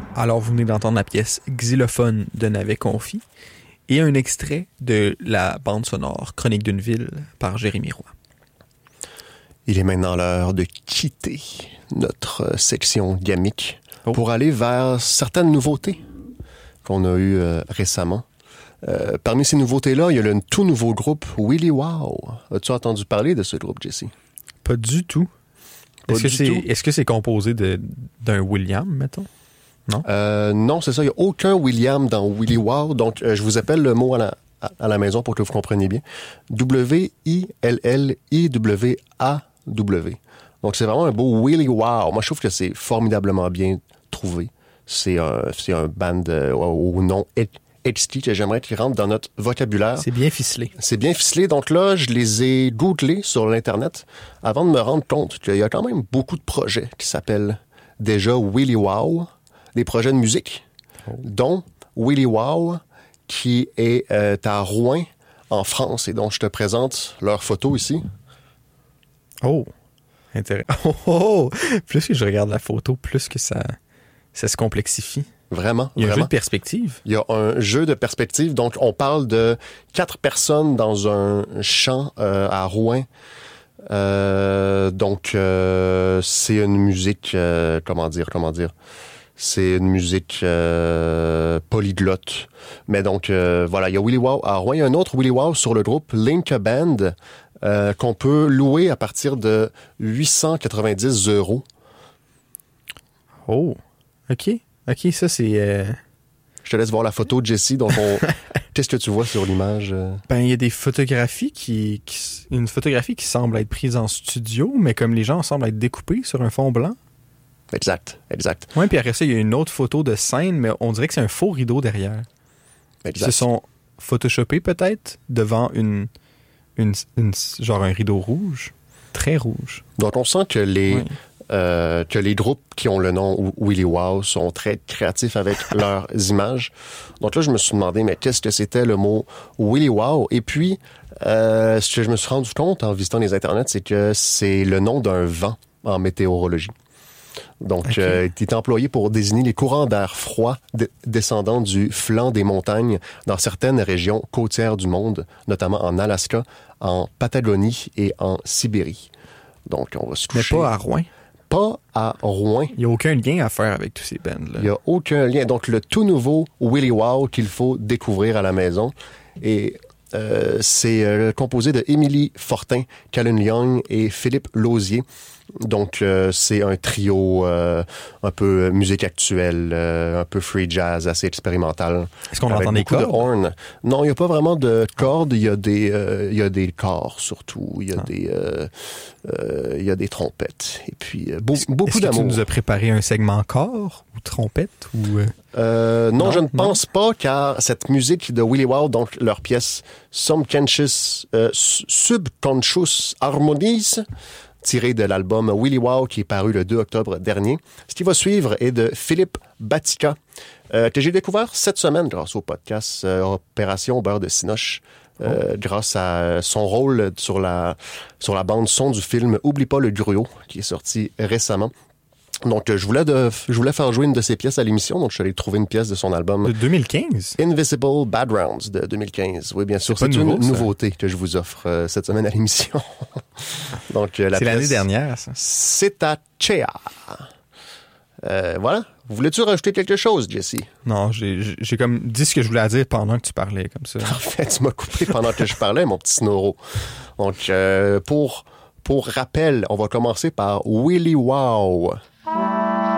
Alors, vous venez d'entendre la pièce Xylophone de Navet Confi et un extrait de la bande sonore Chronique d'une ville par Jérémy Roy. Il est maintenant l'heure de quitter notre section gamique pour aller vers certaines nouveautés qu'on a eues récemment. Parmi ces nouveautés-là, il y a le tout nouveau groupe Willy Wow. As-tu entendu parler de ce groupe, Jesse? Pas du tout. Est-ce que c'est composé d'un William, mettons? Non? Non, c'est ça. Il n'y a aucun William dans Willy Wow. Donc, je vous appelle le mot à la maison pour que vous compreniez bien. W-I-L-L-I-W-A-W. Donc, c'est vraiment un beau Willy Wow. Moi, je trouve que c'est formidablement bien trouvé. C'est un band au nom Edgy que j'aimerais qu'il rentre dans notre vocabulaire. C'est bien ficelé. C'est bien ficelé. Donc là, je les ai googlés sur l'Internet avant de me rendre compte qu'il y a quand même beaucoup de projets qui s'appellent déjà Willy Wow. Des projets de musique, dont Willy Wow, qui est à Rouen, en France, et dont je te présente leurs photos ici. Oh, intéressant. Oh, plus que je regarde la photo, plus que ça se complexifie. Vraiment, Il y a vraiment. Un jeu de perspective. Il y a un jeu de perspective. Donc, on parle de 4 personnes dans un champ à Rouen. Donc, c'est une musique, comment dire, c'est une musique polyglotte. Mais donc, voilà, il y a Willy Wow à Rouen. Il y a un autre Willy Wow sur le groupe Link Band qu'on peut louer à partir de 890 €. Oh, OK. OK, ça, c'est... Je te laisse voir la photo de Jessie. Donc, qu'est-ce que tu vois sur l'image? Ben, il y a des photographies une photographie qui semble être prise en studio, mais comme les gens semblent être découpés sur un fond blanc. Exact. Oui, puis après ça, il y a une autre photo de scène, mais on dirait que c'est un faux rideau derrière. Exact. Ils se sont photoshopés peut-être devant genre un rideau rouge, très rouge. Donc, on sent que les groupes qui ont le nom Willy Wow sont très créatifs avec leurs images. Donc là, je me suis demandé, mais qu'est-ce que c'était le mot Willy Wow? Et puis, ce que je me suis rendu compte en visitant les internets, c'est que c'est le nom d'un vent en météorologie. Donc, il est employé pour désigner les courants d'air froid descendant du flanc des montagnes dans certaines régions côtières du monde, notamment en Alaska, en Patagonie et en Sibérie. Donc, on va se coucher. Mais pas à Rouen. Pas à Rouen. Il n'y a aucun lien à faire avec tous ces bands-là. Il n'y a aucun lien. Donc, le tout nouveau Willy Wow qu'il faut découvrir à la maison. Et c'est composé de Émilie Fortin, Callan Young et Philippe Lausier. Donc, c'est un trio un peu musique actuelle, un peu free jazz, assez expérimental. Est-ce qu'on entend des cordes? De horn. Non, il n'y a pas vraiment de cordes. Il y a des corps, surtout. Il y a des trompettes. Et puis, beaucoup d'amour. Est-ce que tu nous as préparé un segment corps ou trompette? Non, je ne pense pas, car cette musique de Willy Wow, donc leur pièce Subconscious Harmonies, tiré de l'album Willy Wow qui est paru le 2 octobre dernier. Ce qui va suivre est de Philippe Batica, que j'ai découvert cette semaine grâce au podcast Opération Beurre de Cinoche, grâce à son rôle sur la bande son du film Oublie pas le Gruau, qui est sorti récemment. Donc, je voulais faire jouer une de ses pièces à l'émission, donc je suis allé trouver une pièce de son album. De 2015? Invisible Bad Rounds de 2015. Oui, bien sûr, c'est une nouveauté que je vous offre cette semaine à l'émission. Donc, c'est l'année dernière, ça. C'est à Chea. Voilà. Voulais-tu rajouter quelque chose, Jesse? Non, j'ai comme dit ce que je voulais dire pendant que tu parlais, comme ça. En fait, tu m'as coupé pendant que je parlais, mon petit Snoro. Donc, pour rappel, on va commencer par Willy Wow.